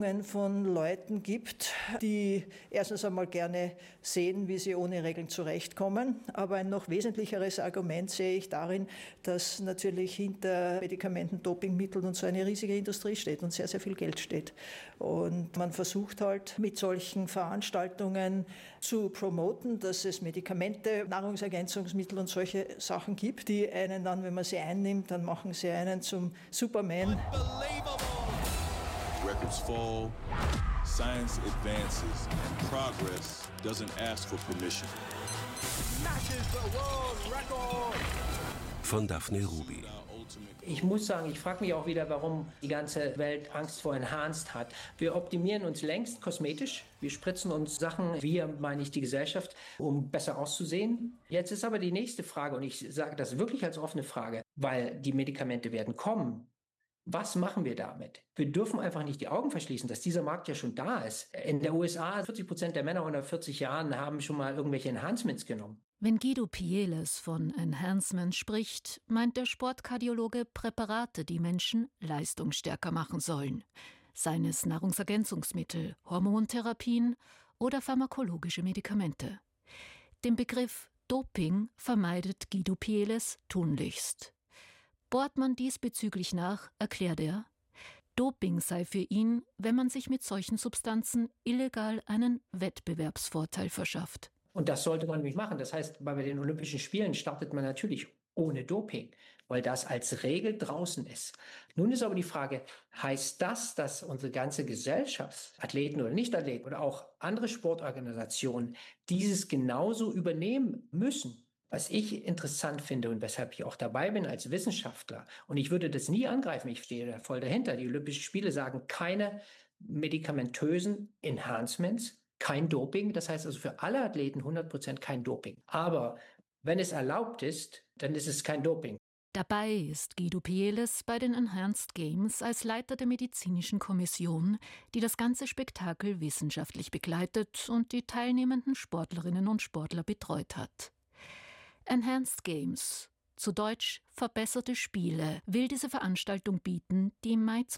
von Leuten gibt, die erstens einmal gerne sehen, wie sie ohne Regeln zurechtkommen. Aber ein noch wesentlicheres Argument sehe ich darin, dass natürlich hinter Medikamenten, Dopingmitteln und so eine riesige Industrie steht und sehr, sehr viel Geld steht. Und man versucht halt mit solchen Veranstaltungen zu promoten, dass es Medikamente, Nahrungsergänzungsmittel und solche Sachen gibt, die einen dann, wenn man sie einnimmt, dann machen sie einen zum Superman. Records fall, science advances, and progress doesn't ask for permission. Smashes the world record! Von Daphne Ruby. Ich muss sagen, ich frage mich auch wieder, warum die ganze Welt Angst vor Enhanced hat. Wir optimieren uns längst kosmetisch. Wir spritzen uns Sachen, wir, meine ich, die Gesellschaft, um besser auszusehen. Jetzt ist aber die nächste Frage, und ich sage das wirklich als offene Frage, weil die Medikamente werden kommen. Was machen wir damit? Wir dürfen einfach nicht die Augen verschließen, dass dieser Markt ja schon da ist. In der USA 40% der Männer unter 40 Jahren haben schon mal irgendwelche Enhancements genommen. Wenn Guido Pieles von Enhancement spricht, meint der Sportkardiologe Präparate, die Menschen leistungsstärker machen sollen. Seien es Nahrungsergänzungsmittel, Hormontherapien oder pharmakologische Medikamente. Den Begriff Doping vermeidet Guido Pieles tunlichst. Bohrt man diesbezüglich nach, erklärt er, Doping sei für ihn, wenn man sich mit solchen Substanzen illegal einen Wettbewerbsvorteil verschafft. Und das sollte man nicht machen. Das heißt, bei den Olympischen Spielen startet man natürlich ohne Doping, weil das als Regel draußen ist. Nun ist aber die Frage, heißt das, dass unsere ganze Gesellschaft, Athleten oder Nichtathleten oder auch andere Sportorganisationen, dieses genauso übernehmen müssen? Was ich interessant finde und weshalb ich auch dabei bin als Wissenschaftler, und ich würde das nie angreifen, ich stehe da voll dahinter, die Olympischen Spiele sagen keine medikamentösen Enhancements, kein Doping, das heißt also für alle Athleten 100% kein Doping. Aber wenn es erlaubt ist, dann ist es kein Doping. Dabei ist Guido Pieles bei den Enhanced Games als Leiter der medizinischen Kommission, die das ganze Spektakel wissenschaftlich begleitet und die teilnehmenden Sportlerinnen und Sportler betreut hat. Enhanced Games, zu Deutsch verbesserte Spiele, will diese Veranstaltung bieten, die im Mai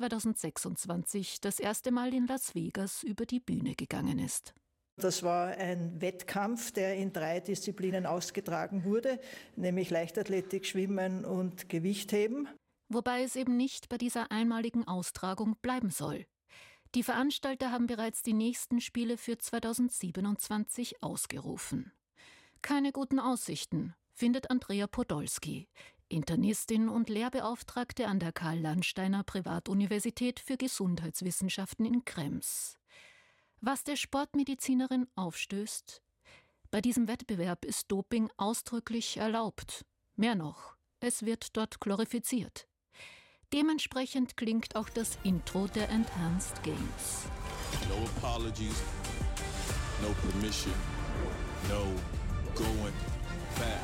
2026 das erste Mal in Las Vegas über die Bühne gegangen ist. Das war ein Wettkampf, der in 3 Disziplinen ausgetragen wurde, nämlich Leichtathletik, Schwimmen und Gewichtheben. Wobei es eben nicht bei dieser einmaligen Austragung bleiben soll. Die Veranstalter haben bereits die nächsten Spiele für 2027 ausgerufen. Keine guten Aussichten, findet Andrea Podolski, Internistin und Lehrbeauftragte an der Karl-Landsteiner Privatuniversität für Gesundheitswissenschaften in Krems. Was der Sportmedizinerin aufstößt? Bei diesem Wettbewerb ist Doping ausdrücklich erlaubt. Mehr noch, es wird dort glorifiziert. Dementsprechend klingt auch das Intro der Enhanced Games. No apologies, no permission, no going back.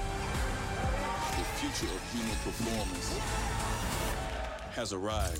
The future of human performance has arrived.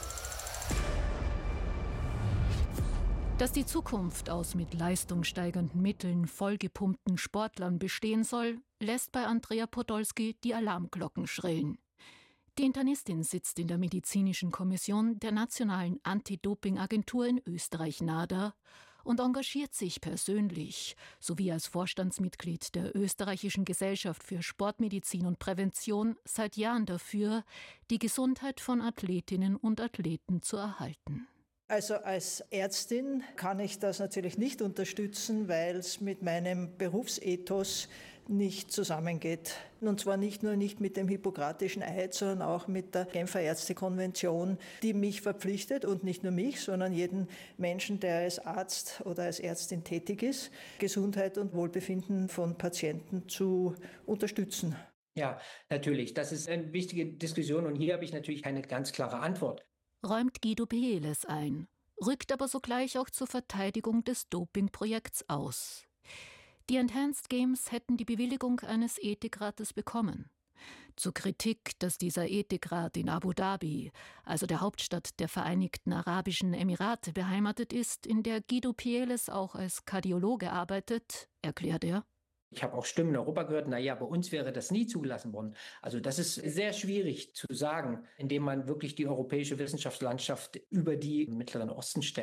Dass die Zukunft aus mit leistungssteigernden Mitteln vollgepumpten Sportlern bestehen soll, lässt bei Andrea Podolski die Alarmglocken schrillen. Die Internistin sitzt in der medizinischen Kommission der Nationalen Anti-Doping-Agentur in Österreich NADA und engagiert sich persönlich sowie als Vorstandsmitglied der Österreichischen Gesellschaft für Sportmedizin und Prävention seit Jahren dafür, die Gesundheit von Athletinnen und Athleten zu erhalten. Also als Ärztin kann ich das natürlich nicht unterstützen, weil es mit meinem Berufsethos nicht zusammengeht. Und zwar nicht nur nicht mit dem Hippokratischen Eid, sondern auch mit der Genfer Ärztekonvention, die mich verpflichtet, und nicht nur mich, sondern jeden Menschen, der als Arzt oder als Ärztin tätig ist, Gesundheit und Wohlbefinden von Patienten zu unterstützen. Ja, natürlich. Das ist eine wichtige Diskussion und hier habe ich natürlich keine ganz klare Antwort. Räumt Guido Pieles ein, rückt aber sogleich auch zur Verteidigung des Dopingprojekts aus. Die Enhanced Games hätten die Bewilligung eines Ethikrates bekommen. Zur Kritik, dass dieser Ethikrat in Abu Dhabi, also der Hauptstadt der Vereinigten Arabischen Emirate, beheimatet ist, in der Guido Pieles auch als Kardiologe arbeitet, erklärt er: Ich habe auch Stimmen in Europa gehört, naja, bei uns wäre das nie zugelassen worden. Also das ist sehr schwierig zu sagen, indem man wirklich die europäische Wissenschaftslandschaft über die Mittleren Osten stellt.